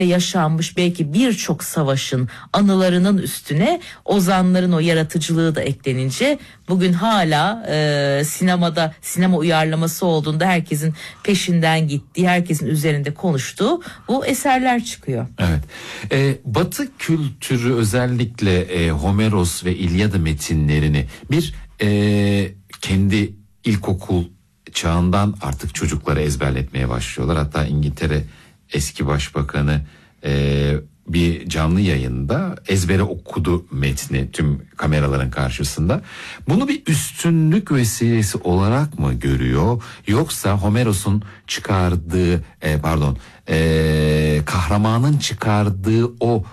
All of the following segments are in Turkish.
yaşanmış belki birçok savaşın anılarının üstüne ozanların o yaratıcılığı da eklenince bugün hala sinema uyarlaması olduğunda herkesin peşinden gittiği, herkesin üzerinde konuştuğu bu eserler çıkıyor. Evet. Batı kültürü özellikle Homeros ve İlyada metinlerini bir kendi ilkokul çağından artık çocuklara ezberletmeye başlıyorlar. Hatta İngiltere eski başbakanı bir canlı yayında ezbere okudu metni tüm kameraların karşısında. Bunu bir üstünlük vesilesi olarak mı görüyor? Yoksa Homeros'un çıkardığı kahramanın çıkardığı o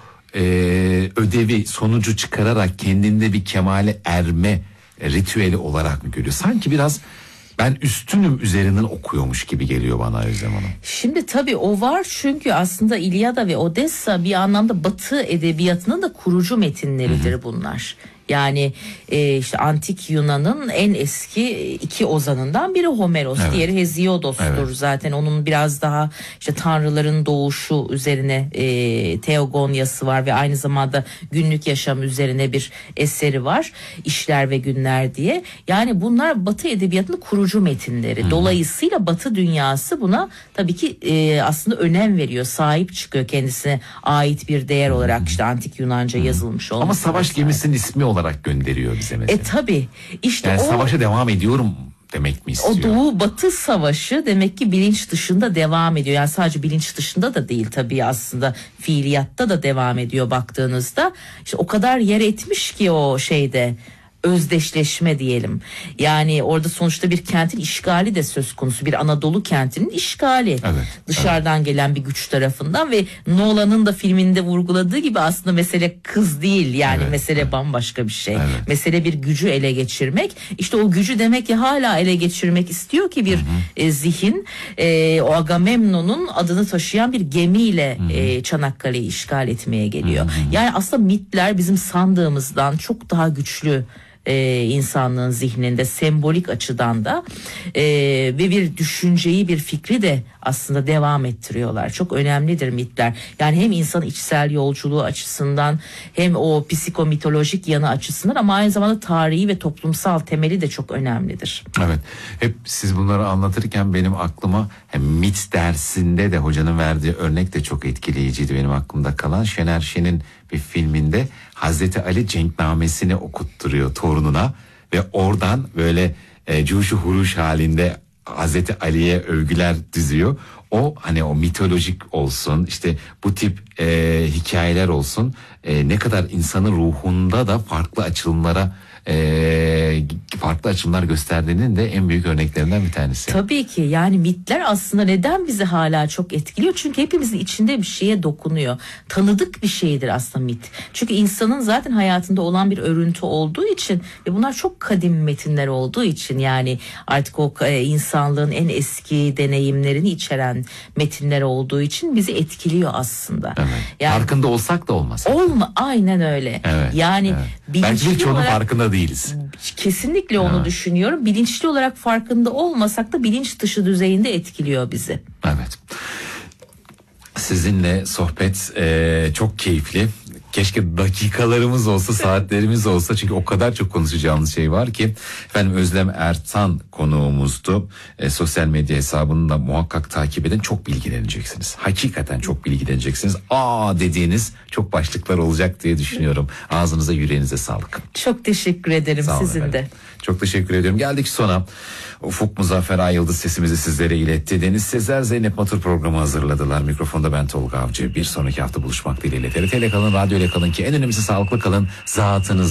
ödevi sonucu çıkararak kendinde bir kemale erme ritüeli olarak mı görüyor? Sanki biraz ben üstünüm üzerinden okuyormuş gibi geliyor bana Özlem Hanım. Şimdi tabii o var çünkü aslında İlyada ve Odessa bir anlamda Batı edebiyatının da kurucu metinleridir bunlar. Yani işte antik Yunan'ın en eski iki ozanından biri Homeros, diğeri Hesiodos'tur zaten. Onun biraz daha işte tanrıların doğuşu üzerine Teogonyası var ve aynı zamanda günlük yaşam üzerine bir eseri var. İşler ve Günler diye. Yani bunlar Batı edebiyatının kurucu metinleri. Dolayısıyla Batı dünyası buna tabii ki aslında önem veriyor, sahip çıkıyor, kendisine ait bir değer olarak işte antik Yunanca yazılmış olması. Ama savaş gemisinin ismi olarak gönderiyor bize mesela. Tabii. İşte yani savaşa devam ediyorum demek mi istiyor? O Doğu Batı savaşı demek ki bilinç dışında devam ediyor. Yani sadece bilinç dışında da değil tabii, aslında fiiliyatta da devam ediyor baktığınızda. İşte o kadar yer etmiş ki o şeyde, özdeşleşme diyelim. Yani orada sonuçta bir kentin işgali de söz konusu. Bir Anadolu kentinin işgali. Dışarıdan gelen bir güç tarafından ve Nolan'ın da filminde vurguladığı gibi aslında mesele kız değil. Yani mesele bambaşka bir şey. Mesele bir gücü ele geçirmek. İşte o gücü demek ki hala ele geçirmek istiyor ki bir zihin o Agamemnon'un adını taşıyan bir gemiyle Çanakkale'yi işgal etmeye geliyor. Yani aslında mitler bizim sandığımızdan çok daha güçlü insanlığın zihninde sembolik açıdan da ve bir düşünceyi, bir fikri de aslında devam ettiriyorlar. Çok önemlidir mitler. Yani hem insanın içsel yolculuğu açısından hem o psikomitolojik yanı açısından ama aynı zamanda tarihi ve toplumsal temeli de çok önemlidir. Evet. Hep siz bunları anlatırken benim aklıma mit dersinde de hocanın verdiği örnek de çok etkileyiciydi benim aklımda kalan. Şener Şen'in bir filminde Hazreti Ali cenknamesini okutturuyor torununa ve oradan böyle cuşu huruş halinde Hazreti Ali'ye övgüler düzüyor. O hani o mitolojik olsun, işte bu tip hikayeler olsun, ne kadar insanın ruhunda da farklı açılımlar gösterdiğinin de en büyük örneklerinden bir tanesi. Tabii ki yani mitler aslında neden bizi hala çok etkiliyor? Çünkü hepimizin içinde bir şeye dokunuyor. Tanıdık bir şeydir aslında mit. Çünkü insanın zaten hayatında olan bir örüntü olduğu için ve bunlar çok kadim metinler olduğu için, yani artık o insanlığın en eski deneyimlerini içeren metinler olduğu için bizi etkiliyor aslında. Yani, farkında olsak da olmasak. Aynen öyle. Yani belki hiç onun farkında değiliz. Kesinlikle onu düşünüyorum. Bilinçli olarak farkında olmasak da bilinç dışı düzeyinde etkiliyor bizi. Evet. Sizinle sohbet çok keyifli. Keşke dakikalarımız olsa, saatlerimiz olsa, çünkü o kadar çok konuşacağımız şey var ki. Efendim, Özlem Ertan konuğumuzdu. Sosyal medya hesabını da muhakkak takip edin. Çok bilgileneceksiniz. Hakikaten çok bilgileneceksiniz. Dediğiniz çok başlıklar olacak diye düşünüyorum. Ağzınıza, yüreğinize sağlık. Çok teşekkür ederim, sizin de. Çok teşekkür ediyorum. Geldik sona. Ufuk Muzaffer Ay-Yıldız sesimizi sizlere iletti. Deniz Sezer, Zeynep Matur programı hazırladılar. Mikrofonda ben Tolga Avcı. Bir sonraki hafta buluşmak dileğiyle. TRT ile kalın, radyo ile kalın ki en önemlisi sağlıklı kalın. Zatınız